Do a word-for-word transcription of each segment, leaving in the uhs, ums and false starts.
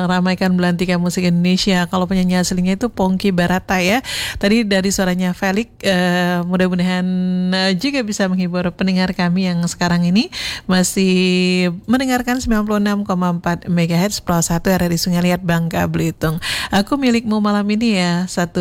meramaikan belantika musik Indonesia. Kalau penyanyi aslinya itu Pongki Barata ya. Tadi dari suaranya Felix, uh, mudah-mudahan uh, juga bisa menghibur pendengar kami yang sekarang ini masih mendengarkan sembilan puluh enam koma empat megahertz Pro satu R R I Sungai Liat Bangka Belitung. Aku milikmu malam ini ya, satu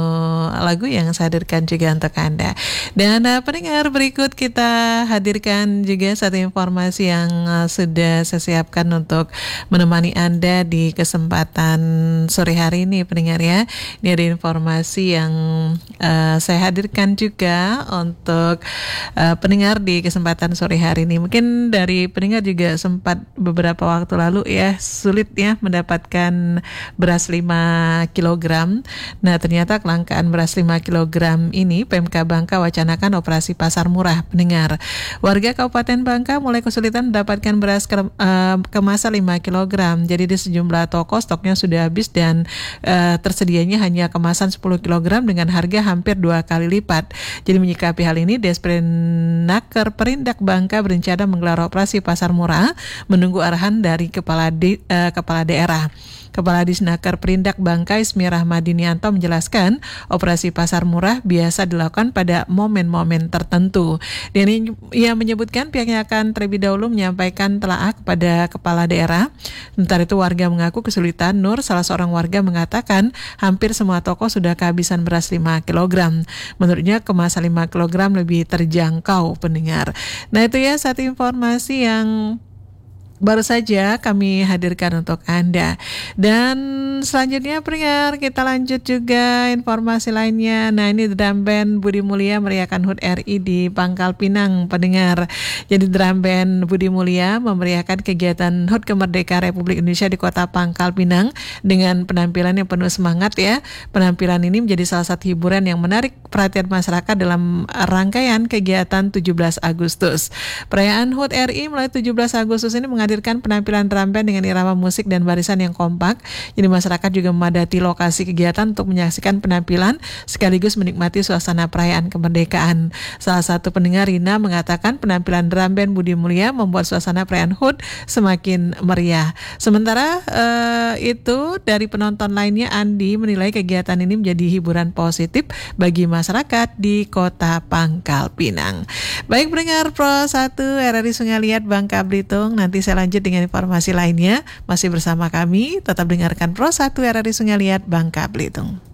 lagu yang saya hadirkan juga untuk Anda. Dan uh, pendengar, berikut kita hadirkan juga satu informasi yang uh, sudah saya siapkan untuk menemani Anda di kesempatan sore hari ini, pendengar ya. Ini ada informasi yang uh, saya hadirkan juga untuk uh, pendengar di kesempatan sore hari ini. Mungkin dari pendengar juga sempat beberapa waktu lalu ya sulit ya mendapatkan beras lima kilogram. Nah, ternyata kelangkaan beras lima kilogram ini P M K Bangka wacanakan operasi pasar murah, pendengar. Warga Kabupaten Bangka mulai kesulitan mendapatkan beras ke, uh, kemasan lima kilogram. Jadi di sejumlah toko stoknya sudah habis dan uh, tersedianya hanya kemasan sepuluh kilogram dengan harga hampir dua kali lipat. Jadi menyikapi hal ini, Desprenaker Perindak Bangka berencana menggelar operasi pasar murah menunggu arahan dari kepala di, uh, kepala daerah. Kepala Disnaker Perindak Bangka Ismi Rahmadinianto menjelaskan operasi pasar murah biasa dilakukan pada momen-momen tertentu. Dan ia menyebutkan pihaknya akan terlebih dahulu menyampaikan telaah kepada kepala daerah. Sementara itu warga mengaku kesulitan. Nur, salah seorang warga, mengatakan hampir semua toko sudah kehabisan beras lima kilogram. Menurutnya kemasan lima kilogram lebih terjangkau, pendengar. Nah, itu ya satu informasi yang baru saja kami hadirkan untuk Anda. Dan selanjutnya pendengar, kita lanjut juga informasi lainnya. Nah, ini drum band Budi Mulia meriahkan H U T R I di Pangkal Pinang, pendengar. Jadi drum band Budi Mulia memeriahkan kegiatan H U T Kemerdekaan Republik Indonesia di Kota Pangkal Pinang dengan penampilan yang penuh semangat ya. Penampilan ini menjadi salah satu hiburan yang menarik perhatian masyarakat dalam rangkaian kegiatan tujuh belas Agustus. Perayaan H U T R I mulai tujuh belas Agustus ini menghadirkan penampilan drum band dengan irama musik dan barisan yang kompak. Jadi masyarakat juga memadati lokasi kegiatan untuk menyaksikan penampilan sekaligus menikmati suasana perayaan kemerdekaan. Salah satu pendengar, Rina, mengatakan penampilan drum band Budi Mulia membuat suasana perayaan H U T semakin meriah. Sementara uh, itu dari penonton lainnya, Andi, menilai kegiatan ini menjadi hiburan positif bagi masyarakat di Kota Pangkal Pinang. Baik pendengar Pro satu R R I Sungai Liat Bangka Belitung, nanti saya lanjut dengan informasi lainnya. Masih bersama kami, tetap dengarkan Pro satu R R I Sungai Liat Bangka Belitung.